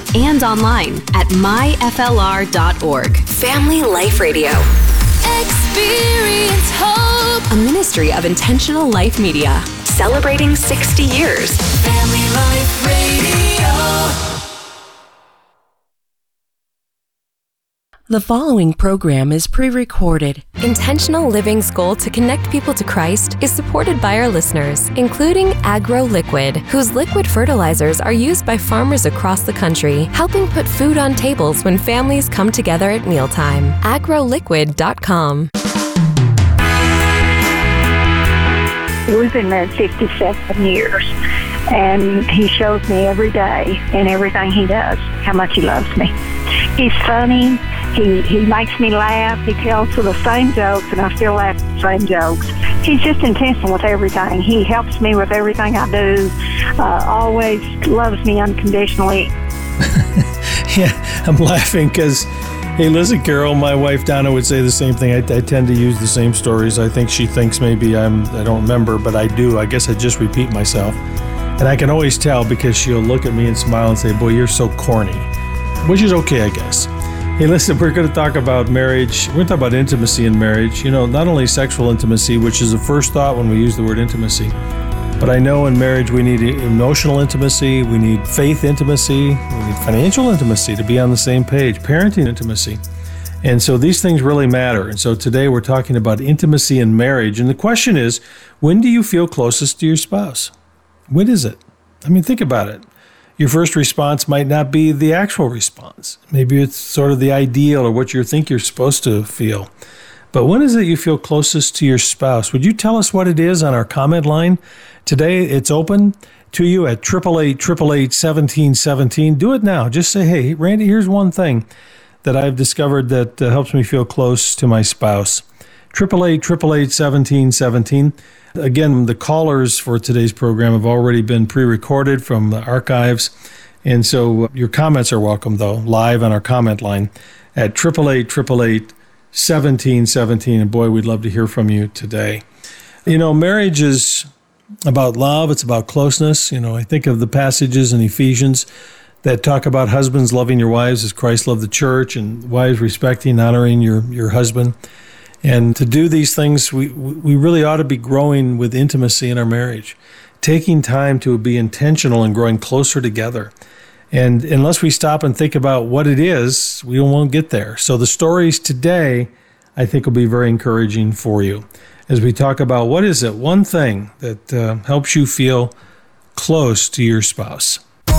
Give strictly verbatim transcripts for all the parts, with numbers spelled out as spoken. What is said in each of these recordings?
and online at my f l r dot org. Family Life Radio. Experience hope. A ministry of Intentional Life Media. Celebrating sixty years. Family Life Radio. The following program is pre-recorded. Intentional Living's goal to connect people to Christ is supported by our listeners, including Agro Liquid, whose liquid fertilizers are used by farmers across the country, helping put food on tables when families come together at mealtime. agro liquid dot com. We've been married fifty-seven years, and he shows me every day in everything he does how much he loves me. He's funny. He he makes me laugh. He tells the same jokes, and I still laugh at the same jokes. He's just intentional with everything. He helps me with everything I do, uh, always loves me unconditionally. Yeah, I'm laughing because, hey, listen, Carol, my wife Donna would say the same thing. I, I tend to use the same stories. I think she thinks maybe I'm, I don't remember, but I do. I guess I just repeat myself. And I can always tell because she'll look at me and smile and say, boy, you're so corny, which is okay, I guess. Hey, listen, we're going to talk about marriage. We're going to talk about intimacy in marriage. You know, not only sexual intimacy, which is the first thought when we use the word intimacy, but I know in marriage we need emotional intimacy, we need faith intimacy, we need financial intimacy to be on the same page, parenting intimacy. And so these things really matter. And so today we're talking about intimacy in marriage. And the question is, when do you feel closest to your spouse? When is it? I mean, think about it. Your first response might not be the actual response. Maybe it's sort of the ideal or what you think you're supposed to feel. But when is it you feel closest to your spouse? Would you tell us what it is on our comment line? Today, it's open to you at eight eight eight, eight eight eight, one seven one seven. Do it now. Just say, hey, Randy, here's one thing that I've discovered that uh, helps me feel close to my spouse. eight eight eight, eight eight eight, one seven one seven. Again, the callers for today's program have already been pre-recorded from the archives. And so your comments are welcome, though, live on our comment line at eight eight eight, eight eight eight, one seven one seven. And boy, we'd love to hear from you today. You know, marriage is about love. It's about closeness. You know, I think of the passages in Ephesians that talk about husbands loving your wives as Christ loved the church, and wives respecting, honoring your, your husband. And to do these things, we we really ought to be growing with intimacy in our marriage, taking time to be intentional and growing closer together. And unless we stop and think about what it is, we won't get there. So the stories today, I think, will be very encouraging for you as we talk about what is it, one thing that uh, helps you feel close to your spouse.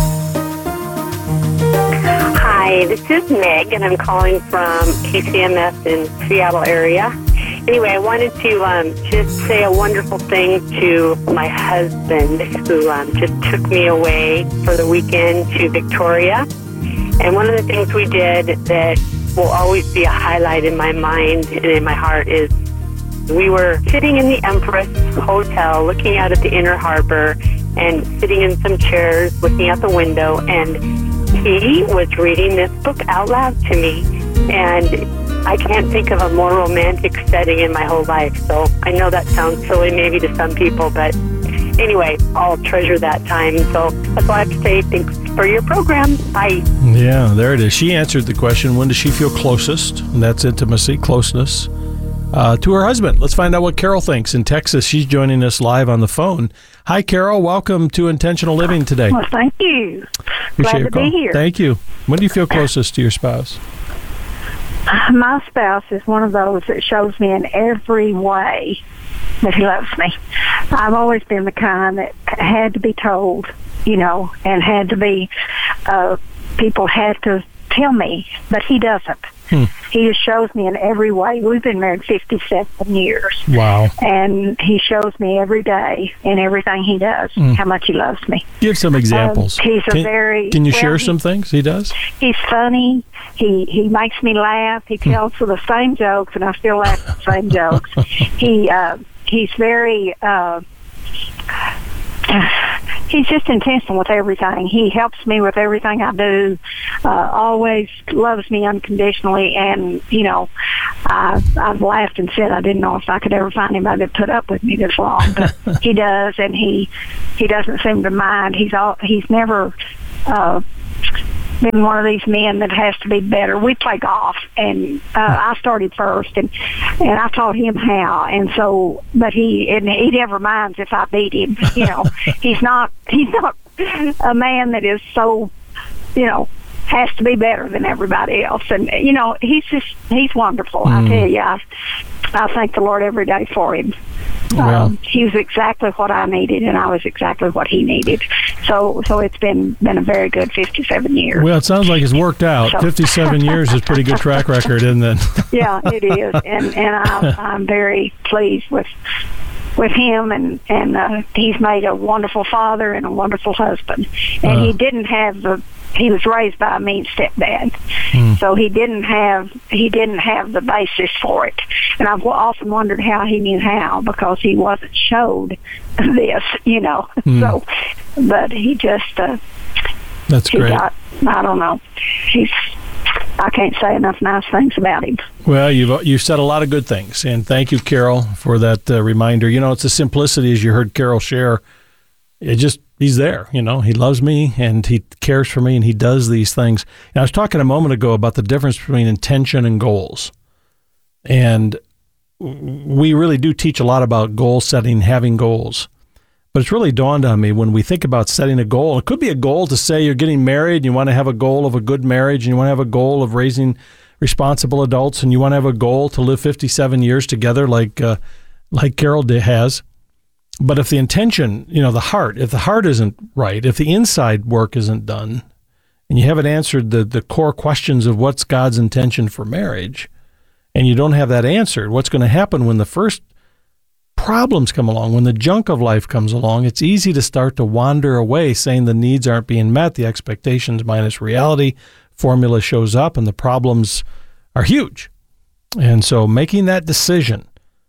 Hi, this is Meg, and I'm calling from K C M S in Seattle area. Anyway, I wanted to um, just say a wonderful thing to my husband, who um, just took me away for the weekend to Victoria. And one of the things we did that will always be a highlight in my mind and in my heart is we were sitting in the Empress Hotel looking out at the Inner Harbor and sitting in some chairs looking out the window, and he was reading this book out loud to me, and I can't think of a more romantic setting in my whole life. So I know that sounds silly maybe to some people, but anyway, I'll treasure that time. So that's all I have to say. Thanks for your program. Bye. Yeah, there it is. She answered the question, when does she feel closest? And that's intimacy, closeness, uh, to her husband. Let's find out what Carol thinks in Texas. She's joining us live on the phone. Hi, Carol. Welcome to Intentional Living today. Well, thank you. Appreciate Glad to call. be here. Thank you. When do you feel closest to your spouse? My spouse is one of those that shows me in every way that he loves me. I've always been the kind that had to be told, you know, and had to be, uh, people had to tell me, but he doesn't. Hmm. He just shows me in every way. We've been married fifty-seven years. Wow. And he shows me every day in everything he does hmm. how much he loves me. Give some examples. Um, he's a can, very... Can you well, share he, some things he does? He's funny. He he makes me laugh. He tells hmm. the same jokes, and I still laugh at the same jokes. He uh, He's very... Uh, He's just intentional with everything. He helps me with everything I do, uh, always loves me unconditionally, and, you know, I've, I've laughed and said I didn't know if I could ever find anybody that put up with me this long, but he does, and he he doesn't seem to mind. He's all, he's never... Uh, been one of these men that has to be better. We play golf, and uh, I started first, and and I taught him how. And so, but he and he never minds if I beat him. You know, he's not he's not a man that is so, you know, has to be better than everybody else. And you know, he's just he's wonderful. Mm. I tell you, I, I thank the Lord every day for him. Well, um, he was exactly what I needed, and I was exactly what he needed. So, so it's been been a very good fifty-seven years. Well, it sounds like it's worked out. So. fifty-seven years is a pretty good track record, isn't it? Yeah, it is, and and I, I'm very pleased with with him, and and uh, he's made a wonderful father and a wonderful husband. And uh. he didn't have the. He was raised by a mean stepdad, mm. so he didn't have he didn't have the basis for it. And I've often wondered how he knew how, because he wasn't showed this, you know. Mm. So, but he just uh, that's he great. Got, I don't know. He's I can't say enough nice things about him. Well, you've you've said a lot of good things, and thank you, Carol, for that uh, reminder. You know, it's the simplicity, as you heard Carol share. It just He's there, you know, he loves me and he cares for me and he does these things. And I was talking a moment ago about the difference between intention and goals. And we really do teach a lot about goal setting, having goals. But it's really dawned on me when we think about setting a goal. It could be a goal to say you're getting married and you want to have a goal of a good marriage and you want to have a goal of raising responsible adults and you want to have a goal to live fifty-seven years together like uh, like Carol has. But if the intention, you know, the heart, if the heart isn't right, if the inside work isn't done, and you haven't answered the, the core questions of what's God's intention for marriage, and you don't have that answered, what's going to happen when the first problems come along, when the junk of life comes along, it's easy to start to wander away saying the needs aren't being met, the expectations minus reality formula shows up, and the problems are huge. And so making that decision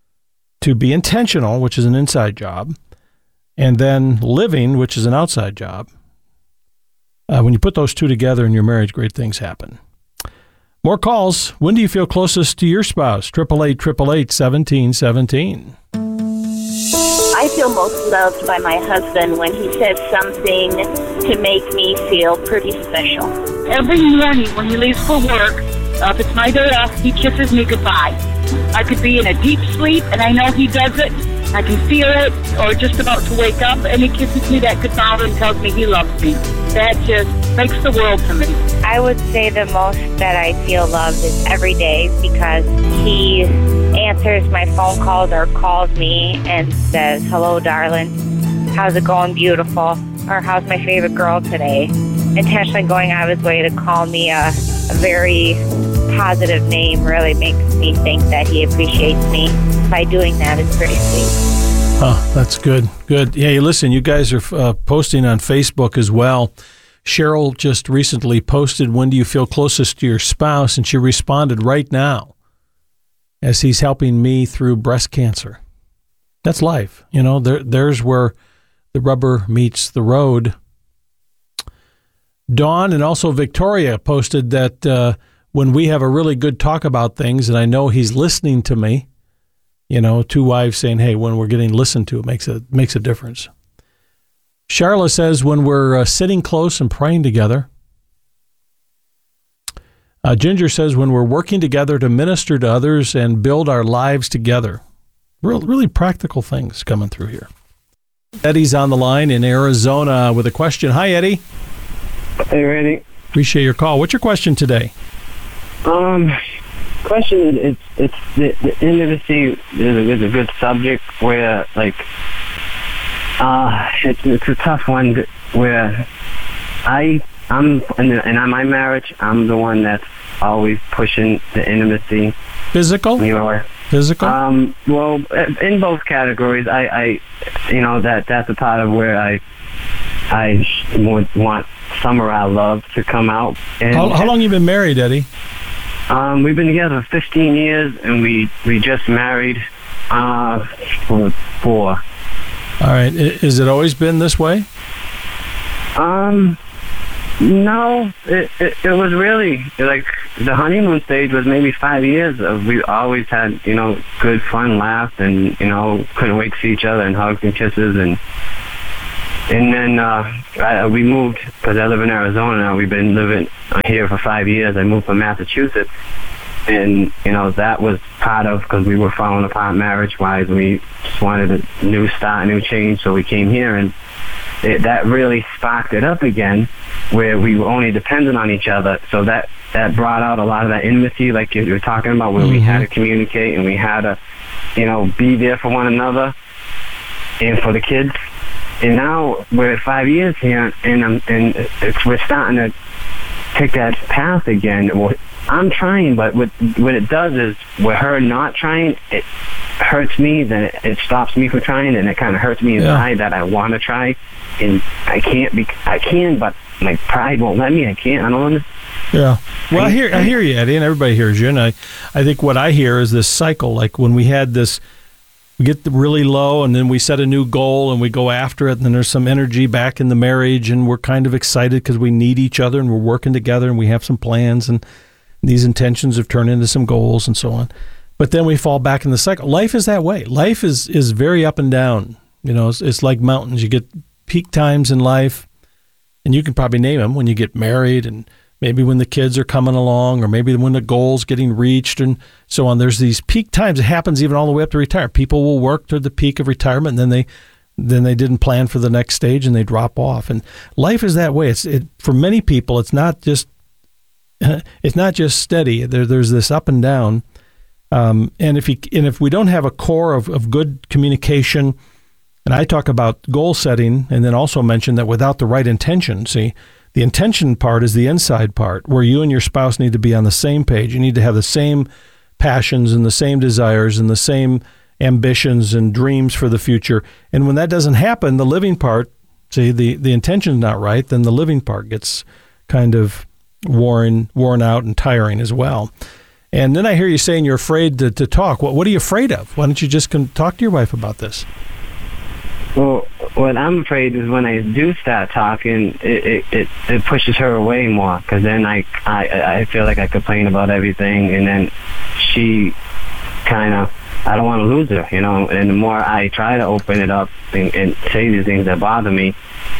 to be intentional, which is an inside job, and then living, which is an outside job. Uh, when you put those two together in your marriage, great things happen. More calls. When do you feel closest to your spouse? eight eight eight, eight eight eight, one seven one seven. I feel most loved by my husband when he says something to make me feel pretty special. Every morning when he leaves for work, uh, if it's my day off, he kisses me goodbye. I could be in a deep sleep, and I know he does it. I can feel it, or just about to wake up, and he kisses me that goodbye and tells me he loves me. That just makes the world to me. I would say the most that I feel loved is every day, because he answers my phone calls or calls me and says, "Hello, darling. How's it going, beautiful?" Or "How's my favorite girl today?" Intentionally going out of his way to call me a, a very positive name really makes me think that he appreciates me. By doing that, it's pretty sweet. Oh, that's good. Good. Hey, listen, you guys are uh, posting on Facebook as well. Cheryl just recently posted, when do you feel closest to your spouse? And she responded, right now, as he's helping me through breast cancer. That's life. You know, there, there's where the rubber meets the road. Dawn and also Victoria posted that uh, when we have a really good talk about things, and I know he's listening to me, you know, two wives saying, hey, when we're getting listened to, it makes a, makes a difference. Charla says, when we're uh, sitting close and praying together. Uh, Ginger says, when we're working together to minister to others and build our lives together. Real, really practical things coming through here. Eddie's on the line in Arizona with a question. Hi, Eddie. Hey, Randy. Appreciate your call. What's your question today? Um, question is, it's, it's the, the intimacy is a, is a good subject where, like, uh, it's, it's a tough one where I, I'm, in, in my marriage, I'm the one that's always pushing the intimacy. Physical? You know, Physical? Um, well, in both categories, I, I, you know, that that's a part of where I, I would want some of our love to come out. And how, how long have you been married, Eddie? Um, we've been together for fifteen years, and we, we just married uh, for four. All right. Has it always been this way? Um, no. It, it, it was really, like, the honeymoon stage was maybe five years. Of, we always had, you know, good, fun laughs, and, you know, couldn't wait to see each other, and hugs and kisses, and and then uh, I, we moved, because I live in Arizona now. We've been living here for five years. I moved from Massachusetts. And, you know, that was part of, because we were falling apart marriage-wise. We just wanted a new start, a new change, so we came here. And it, that really sparked it up again, where we were only dependent on each other. So that, that brought out a lot of that intimacy, like you were talking about, where mm-hmm. we had to communicate and we had to, you know, be there for one another and for the kids. And now we're at five years here, and, um, and it's, we're starting to take that path again. Well, I'm trying, but what what it does is, with her not trying, it hurts me. Then it, it stops me from trying, and it kind of hurts me inside yeah. that I want to try, and I can't. Be, I can, but my pride won't let me. I can't. I don't understand. Yeah. Well, I hear I hear you, Eddie, and everybody hears you. And I, I think what I hear is this cycle. Like when we had this, we get really low, and then we set a new goal, and we go after it, and then there's some energy back in the marriage, and we're kind of excited because we need each other, and we're working together, and we have some plans, and these intentions have turned into some goals and so on. But then we fall back in the cycle. Life is that way. Life is, is very up and down. You know, it's, it's like mountains. You get peak times in life, and you can probably name them when you get married, and maybe when the kids are coming along, or maybe when the goal's getting reached and so on. There's these peak times. It happens even all the way up to retire. People will work to the peak of retirement, and then they then they didn't plan for the next stage, and they drop off. And life is that way. It's it, for many people, it's not just It's not just steady. There, there's this up and down, um, and if you, and if we don't have a core of, of good communication, and I talk about goal setting, and then also mention that without the right intention, see, the intention part is the inside part, where you and your spouse need to be on the same page. You need to have the same passions and the same desires and the same ambitions and dreams for the future. And when that doesn't happen, the living part, see, the the intention's not right, then the living part gets kind of worn worn out and tiring as well. And then I hear you saying you're afraid to, to talk. What what are you afraid of? Why don't you just come talk to your wife about this? Well, what I'm afraid is when I do start talking, it it, it, it pushes her away more, because then I, I I feel like I complain about everything, and then she kind of, I don't want to lose her, you know. And the more I try to open it up and, and say the things that bother me,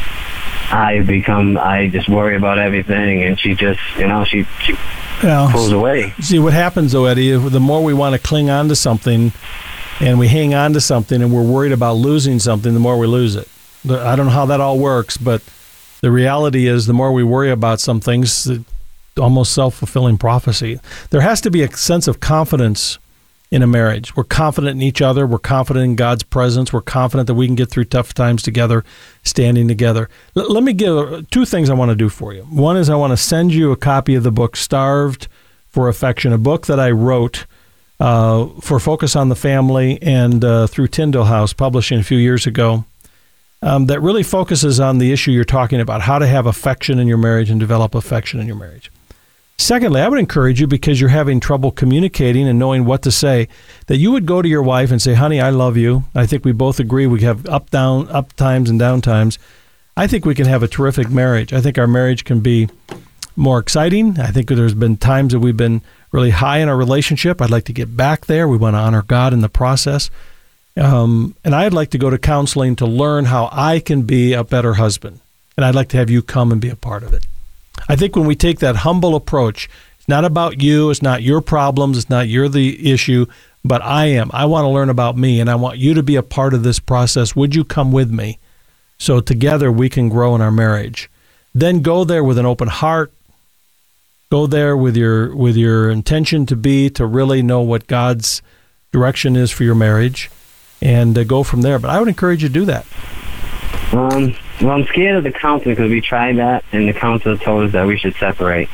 I become, I just worry about everything, and she just, you know, she, she well, pulls away. See, what happens, though, Eddie, the more we want to cling on to something, and we hang on to something, and we're worried about losing something, the more we lose it. I don't know how that all works, but the reality is the more we worry about some things, almost self-fulfilling prophecy. There has to be a sense of confidence in a marriage. We're confident in each other. We're confident in God's presence. We're confident that we can get through tough times together, standing together. L- let me give two things I want to do for you. One is I want to send you a copy of the book Starved for Affection, a book that I wrote uh, for Focus on the Family and uh, through Tyndale House Publishing a few years ago, um, that really focuses on the issue you're talking about, how to have affection in your marriage and develop affection in your marriage. Secondly, I would encourage you, because you're having trouble communicating and knowing what to say, that you would go to your wife and say, honey, I love you. I think we both agree we have up, down, up times and down times. I think we can have a terrific marriage. I think our marriage can be more exciting. I think there's been times that we've been really high in our relationship. I'd like to get back there. We want to honor God in the process. Um, and I'd like to go to counseling to learn how I can be a better husband. And I'd like to have you come and be a part of it. I think when we take that humble approach, it's not about you, it's not your problems, it's not you're the issue, but I am. I want to learn about me, and I want you to be a part of this process. Would you come with me so together we can grow in our marriage? Then go there with an open heart. Go there with your with your intention to be, to really know what God's direction is for your marriage, and uh, go from there. But I would encourage you to do that. Um, well, I'm scared of the counselor, because we tried that, and the counselor told us that we should separate.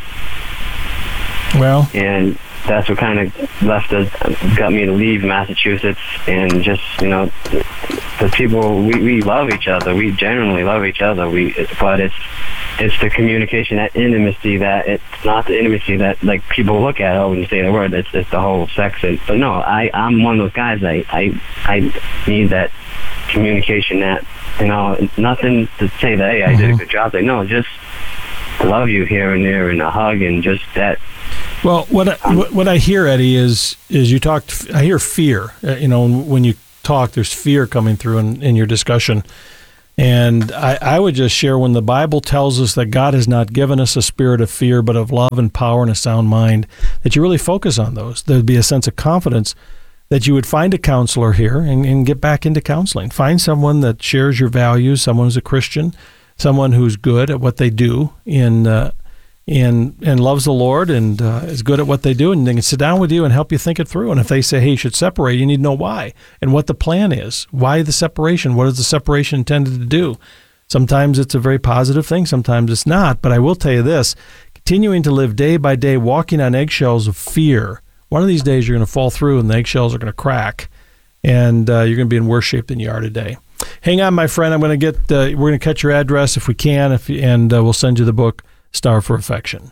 Well, and that's what kind of left us, got me to leave Massachusetts, and just, you know, the people, we, we love each other. We genuinely love each other. We, but it's it's the communication, that intimacy, that it's not the intimacy that, like, people look at, oh, when you say the word, it's, it's the whole sex. And, but no, I, I'm one of those guys, I, I, I need that communication, that, you know, it's nothing to say that, hey, I mm-hmm. did a good job. Like, no, just love you here and there, and a hug, and just that. Well, what I, what I hear, Eddie, is is you talked. I hear fear. Uh, you know, when you talk, there's fear coming through in, in your discussion, And I, I would just share, when the Bible tells us that God has not given us a spirit of fear, but of love and power and a sound mind, that you really focus on those. There'd be a sense of confidence that you would find a counselor here and, and get back into counseling. Find someone that shares your values, someone who's a Christian, someone who's good at what they do in uh, in and loves the Lord and uh, is good at what they do, and they can sit down with you and help you think it through. And if they say, hey, you should separate, you need to know why and what the plan is. Why the separation? What is the separation intended to do? Sometimes it's a very positive thing, sometimes it's not. But I will tell you this, continuing to live day by day, walking on eggshells of fear, one of these days you're going to fall through and the eggshells are going to crack, and uh, you're going to be in worse shape than you are today. Hang on, my friend. I'm going to get, uh, we're going to cut your address if we can, if and uh, we'll send you the book, Star for Affection.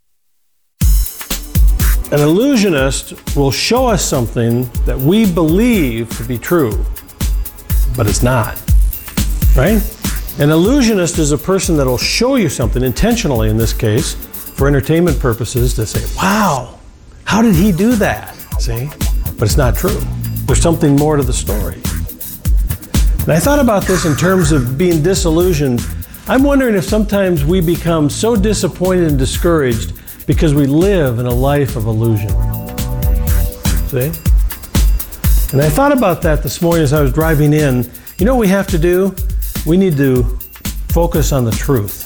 An illusionist will show us something that we believe to be true, but it's not, right? An illusionist is a person that will show you something intentionally, in this case, for entertainment purposes, to say, wow, how did he do that? See? But it's not true. There's something more to the story. And I thought about this in terms of being disillusioned. I'm wondering if sometimes we become so disappointed and discouraged because we live in a life of illusion. See? And I thought about that this morning as I was driving in. You know what we have to do? We need to focus on the truth.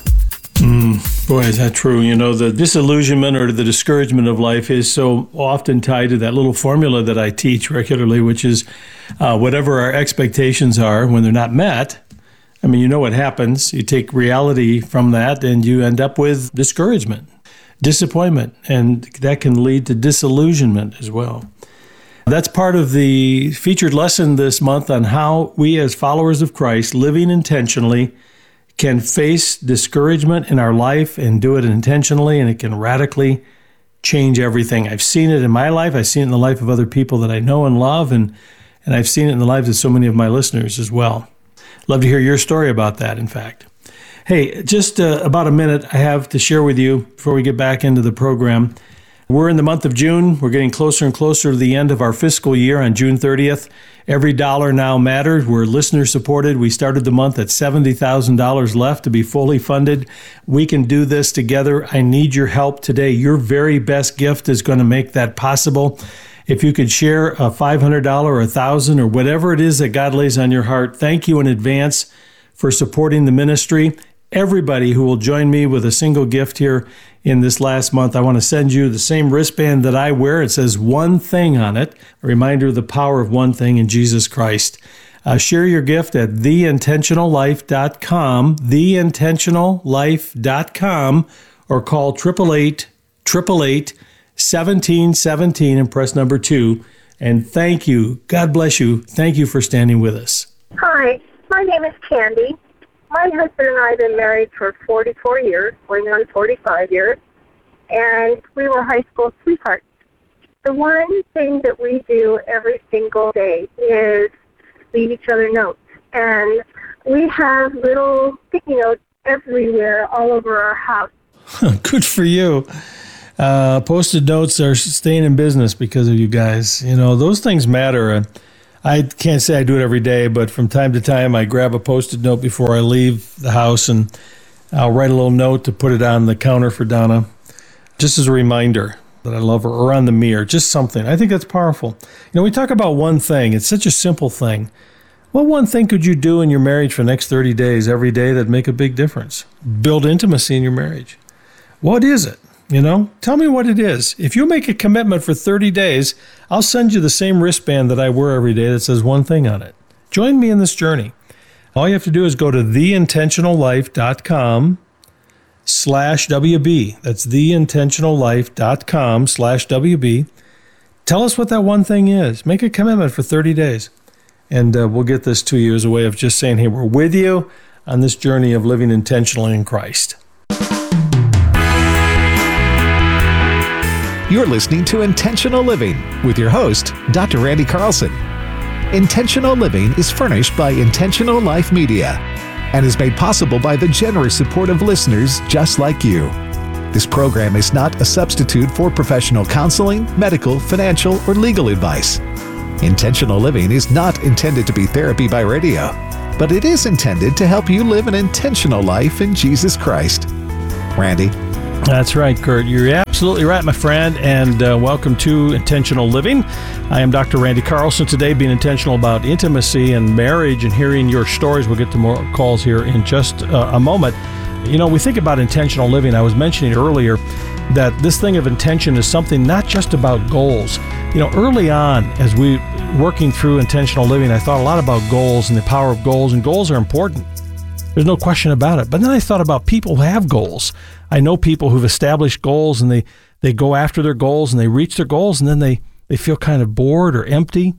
Mm, boy, is that true. You know, the disillusionment or the discouragement of life is so often tied to that little formula that I teach regularly, which is uh, whatever our expectations are, when they're not met, I mean, you know what happens. You take reality from that and you end up with discouragement, disappointment, and that can lead to disillusionment as well. That's part of the featured lesson this month on how we as followers of Christ, living intentionally, can face discouragement in our life and do it intentionally, and it can radically change everything. I've seen it in my life. I've seen it in the life of other people that I know and love, and, and I've seen it in the lives of so many of my listeners as well. Love to hear your story about that, in fact. Hey, just uh, about a minute I have to share with you before we get back into the program. We're in the month of June. We're getting closer and closer to the end of our fiscal year on June thirtieth. Every dollar now matters. We're listener supported. We started the month at seventy thousand dollars left to be fully funded. We can do this together. I need your help today. Your very best gift is going to make that possible. If you could share a five hundred dollars or one thousand dollars or whatever it is that God lays on your heart, thank you in advance for supporting the ministry. Everybody who will join me with a single gift here in this last month, I want to send you the same wristband that I wear. It says one thing on it, a reminder of the power of one thing in Jesus Christ. Uh, share your gift at the intentional life dot com, the intentional life dot com, or call eight eight eight, eight eight eight, seventeen seventeen and press number two. And thank you. God bless you. Thank you for standing with us. Hi, my name is Candy. My husband and I have been married for forty-four years, going on forty-five years, and we were high school sweethearts. The one thing that we do every single day is leave each other notes. And we have little sticky notes everywhere all over our house. Good for you. Uh, Post-it notes are staying in business because of you guys. You know, those things matter. Uh, I can't say I do it every day, but from time to time I grab a Post-it note before I leave the house, and I'll write a little note to put it on the counter for Donna, just as a reminder that I love her, or on the mirror, just something. I think that's powerful. You know, we talk about one thing. It's such a simple thing. What one thing could you do in your marriage for the next thirty days, every day, that'd make a big difference? Build intimacy in your marriage. What is it? You know, tell me what it is. If you make a commitment for thirty days, I'll send you the same wristband that I wear every day that says one thing on it. Join me in this journey. All you have to do is go to the intentional life dot com slash W B. That's the intentional life dot com slash W B. Tell us what that one thing is. Make a commitment for thirty days. And uh, we'll get this to you as a way of just saying, hey, we're with you on this journey of living intentionally in Christ. You're listening to Intentional Living with your host, Doctor Randy Carlson. Intentional Living is furnished by Intentional Life Media and is made possible by the generous support of listeners just like you. This program is not a substitute for professional counseling, medical, financial, or legal advice. Intentional Living is not intended to be therapy by radio. but it is intended to help you live an intentional life in Jesus Christ. Randy? That's right, Kurt. You're absolutely right, my friend, and uh, welcome to Intentional Living. I am Doctor Randy Carlson. Today, being intentional about intimacy and marriage and hearing your stories. We'll get to more calls here in just uh, a moment. You know, we think about intentional living. I was mentioning earlier that this thing of intention is something not just about goals. You know, early on, as we working through intentional living, I thought a lot about goals and the power of goals, and goals are important. There's no question about it. But then I thought about people who have goals. I know people who've established goals, and they, they go after their goals, and they reach their goals, and then they, they feel kind of bored or empty.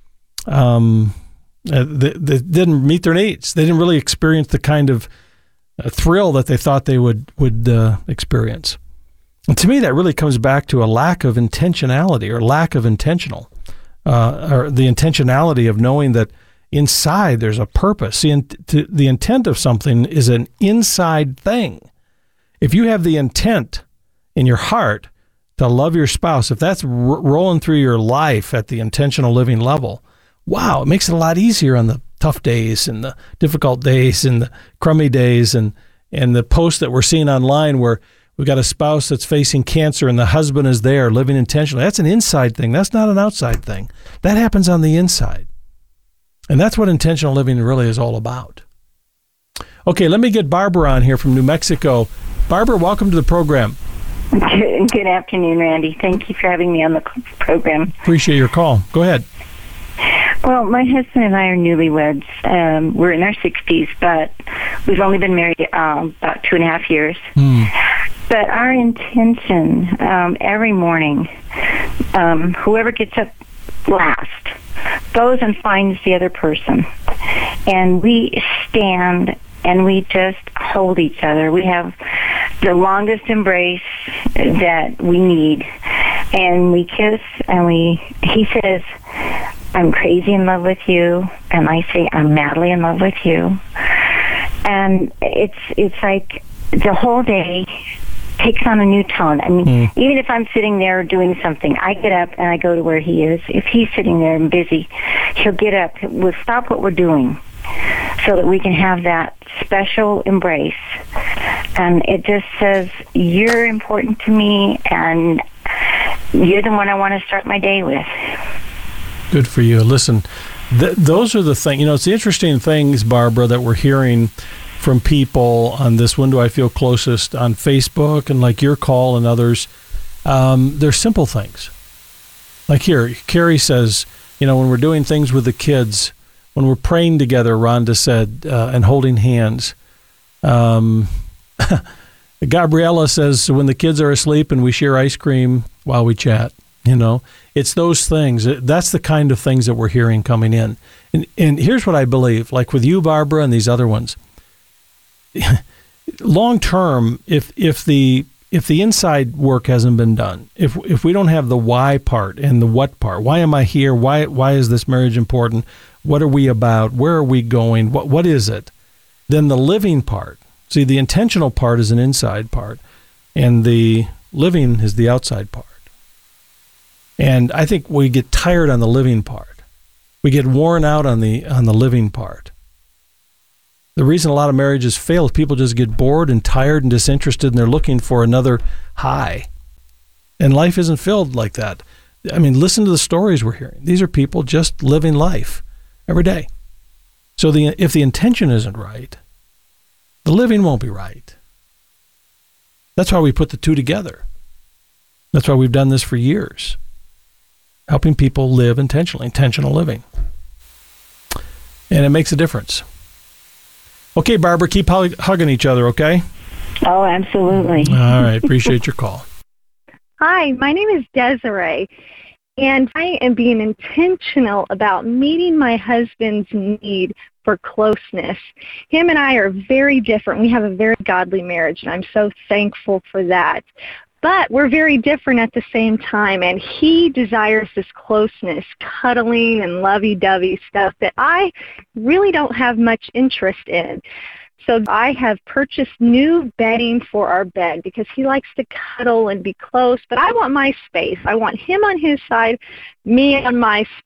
Um, they, they didn't meet their needs. They didn't really experience the kind of uh, thrill that they thought they would, would uh, experience. And to me, that really comes back to a lack of intentionality or lack of intentional, uh, or the intentionality of knowing that inside there's a purpose. The, to, the intent of something is an inside thing. If you have the intent in your heart to love your spouse, if that's r- rolling through your life at the intentional living level, wow, it makes it a lot easier on the tough days and the difficult days and the crummy days and, and the posts that we're seeing online where we've got a spouse that's facing cancer and the husband is there living intentionally. That's an inside thing. That's not an outside thing. That happens on the inside. And that's what intentional living really is all about. Okay, let me get Barbara on here from New Mexico. Barbara, welcome to the program. Good, good afternoon, Randy. Thank you for having me on the program. Appreciate your call. Go ahead. Well, my husband and I are newlyweds. Um, we're in our sixties, but we've only been married um, about two and a half years. Mm. But our intention um, every morning, um, whoever gets up last goes and finds the other person. And we stand and we just hold each other. We have the longest embrace that we need. And we kiss and we, he says, I'm crazy in love with you. And I say, I'm madly in love with you. And it's, it's like the whole day takes on a new tone. I mean, mm. even if I'm sitting there doing something, I get up and I go to where he is. If he's sitting there and busy, he'll get up. We'll stop what we're doing so that we can have that special embrace. And it just says, you're important to me, and you're the one I want to start my day with. Good for you. Listen, th- those are the things, you know, it's the interesting things, Barbara, that we're hearing from people on this When Do I Feel Closest on Facebook and like your call and others. Um, they're simple things. Like here, Carrie says, you know, when we're doing things with the kids, when we're praying together, Rhonda said, uh, and holding hands. Um, Gabriella says, when the kids are asleep and we share ice cream while we chat, you know, it's those things. That's the kind of things that we're hearing coming in. And, and here's what I believe, like with you, Barbara, and these other ones. Long term, if if the if the inside work hasn't been done, if if we don't have the why part and the what part, why am I here? Why why is this marriage important? What are we about? Where are we going? What what is it? Then the living part. See, the intentional part is an inside part, and the living is the outside part. And I think we get tired on the living part. We get worn out on the on the living part. The reason a lot of marriages fail is people just get bored and tired and disinterested, and they're looking for another high. And life isn't filled like that. I mean, listen to the stories we're hearing. These are people just living life every day. So the if the intention isn't right, the living won't be right. That's why we put the two together. That's why we've done this for years, helping people live intentionally, intentional living. And it makes a difference. Okay, Barbara, keep hugging each other, okay? Oh, absolutely. All right, appreciate your call. Hi, my name is Desiree, and I am being intentional about meeting my husband's need for closeness. Him and I are very different. We have a very godly marriage, and I'm so thankful for that. But we're very different at the same time, and he desires this closeness, cuddling and lovey-dovey stuff that I really don't have much interest in. So I have purchased new bedding for our bed because he likes to cuddle and be close, but I want my space. I want him on his side, me on my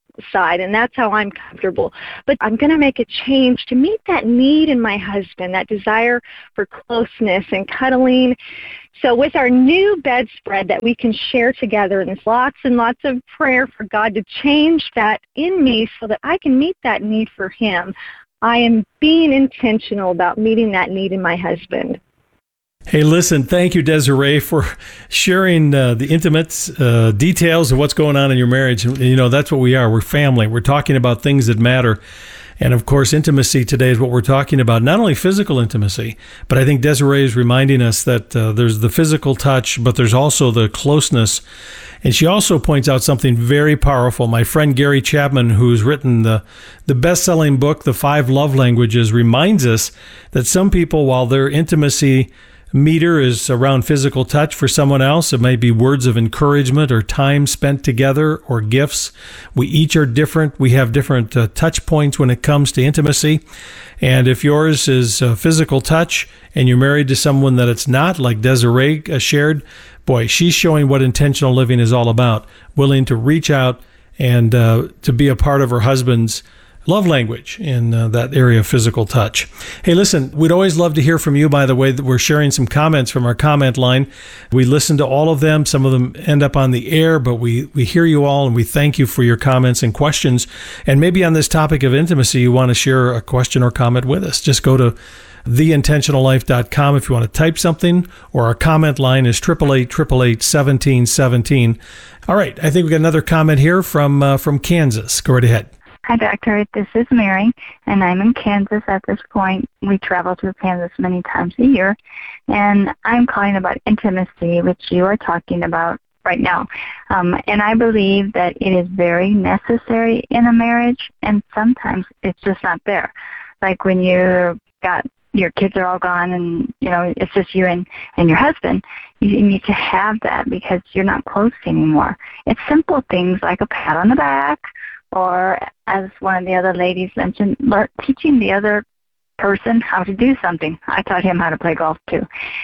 side, and that's how I'm comfortable. But I'm going to make a change to meet that need in my husband, that desire for closeness and cuddling. So with our new bedspread that we can share together, and there's lots and lots of prayer for God to change that in me so that I can meet that need for him, I am being intentional about meeting that need in my husband. Hey, listen, thank you, Desiree, for sharing uh, the intimate uh, details of what's going on in your marriage. You know, that's what we are. We're family. We're talking about things that matter. And, of course, intimacy today is what we're talking about, not only physical intimacy, but I think Desiree is reminding us that uh, there's the physical touch, but there's also the closeness. And she also points out something very powerful. My friend Gary Chapman, who's written the, the best-selling book, The Five Love Languages, reminds us that some people, while their intimacy meter is around physical touch, for someone else it might be words of encouragement or time spent together or gifts. We each are different. We have different uh, touch points when it comes to intimacy. And if yours is uh, physical touch and you're married to someone that it's not, like Desiree uh, shared, boy, she's showing what intentional living is all about, willing to reach out and uh, to be a part of her husband's love language in uh, that area of physical touch. Hey, listen, we'd always love to hear from you, by the way. That we're sharing some comments from our comment line. We listen to all of them. Some of them end up on the air, but we, we hear you all, and we thank you for your comments and questions. And maybe on this topic of intimacy, you want to share a question or comment with us. Just go to the intentional life dot com if you want to type something, or our comment line is eight eight eight, eight eight eight, one seven one seven. All right, I think we got another comment here from uh, from Kansas. Go right ahead. Hi, Doctor. This is Mary, and I'm in Kansas at this point. We travel through Kansas many times a year, and I'm calling about intimacy, which you are talking about right now. Um, and I believe that it is very necessary in a marriage, and sometimes it's just not there. Like when you've got your kids are all gone and, you know, it's just you and, and your husband, you need to have that because you're not close anymore. It's simple things like a pat on the back, or as one of the other ladies mentioned, learn, teaching the other person how to do something. I taught him how to play golf too.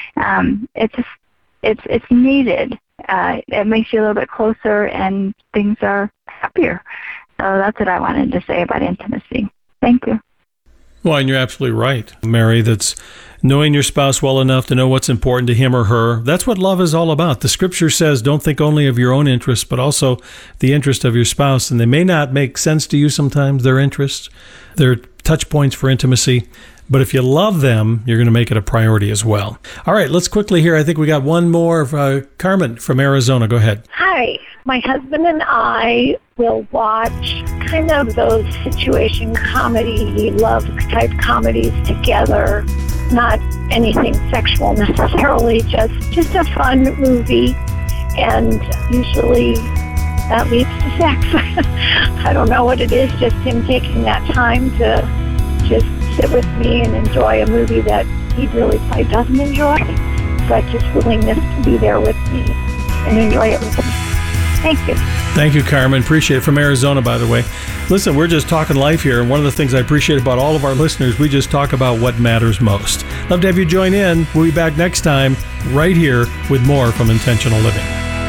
Um, it's just, it's it's needed. Uh, it makes you a little bit closer, and things are happier. So that's what I wanted to say about intimacy. Thank you. Well, and you're absolutely right, Mary. That's knowing your spouse well enough to know what's important to him or her. That's what love is all about. The scripture says, don't think only of your own interests, but also the interest of your spouse. And they may not make sense to you sometimes, their interests, their touch points for intimacy. But if you love them, you're going to make it a priority as well. All right, let's quickly hear. I think we got one more. Uh, Carmen from Arizona. Go ahead. Hi. My husband and I will watch kind of those situation comedy, love type comedies together. Not anything sexual necessarily, just, just a fun movie. And usually that leads to sex. I don't know what it is, just him taking that time to just sit with me and enjoy a movie that he really probably doesn't enjoy, but just willingness to be there with me and enjoy it with me. Thank you. Thank you, Carmen. Appreciate it. From Arizona, by the way. Listen, we're just talking life here, and one of the things I appreciate about all of our listeners, we just talk about what matters most. Love to have you join in. We'll be back next time right here with more from Intentional Living.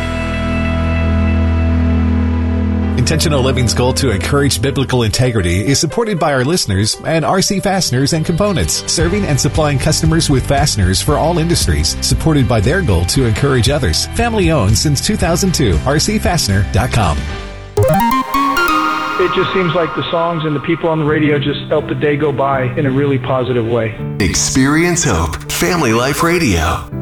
Intentional Living's goal to encourage biblical integrity is supported by our listeners and R C Fasteners and Components, serving and supplying customers with fasteners for all industries, supported by their goal to encourage others. Family owned since two thousand two, R C fastener dot com. It just seems like the songs and the people on the radio just help the day go by in a really positive way. Experience Hope, Family Life Radio.